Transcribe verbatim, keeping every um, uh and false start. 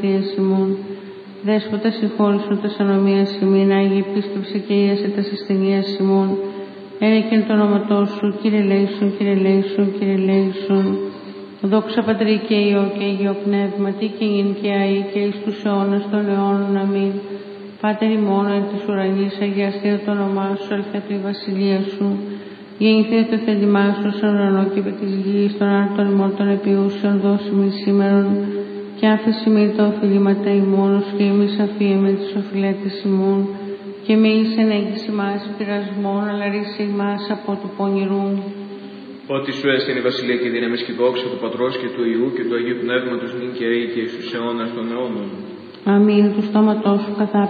αμαρτίες ημών. Δέσποτα συγχώρησον τας ανομίας ημίν, Άγιε επίσκεψε και ίασε τας ασθενείας ημών. Ένεκεν το όνοματό σου, Κύριε λέησον, Κύριε λέησον, Κύριε λέησον. Δόξα Πατρί και Υιό και Αγίο Πνεύματι και νυν και αεί και εις τους αιώνας των αιώνων. Αμήν. Πάτερ ημών εν της ουρανής, αγιαστείτε το όνομά σου, ελθέτω η βασιλεία σου. Γεννηθείτε το θέλημά σου στον ουρανό και επί της γης, των άρτων ημών των επιούσεων, δώσει μη σήμερον, και άφηση μη τα οφειλήματα ημών, και εμείς αφίεμε τις οφειλέτες ημών, και μη εις ενέγγιση μας πειρασμών, αλλά ρίσε ημάς από του πονηρού. Ότι σου έστεινε η βασιλεία και η δύναμη και η δόξα του Πατρός και του Υιού και του Αγίου Πνεύματος νυν και αεί και εις τους αιώνας των αιώνων. Αμήν. Του στόματός σου καθά